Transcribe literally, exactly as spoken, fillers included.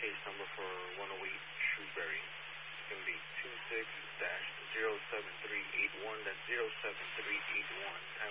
case number for one oh eight Shrewsbury. It's going to be two six dash zero seven three eight one. That's zero seven three eight one. Time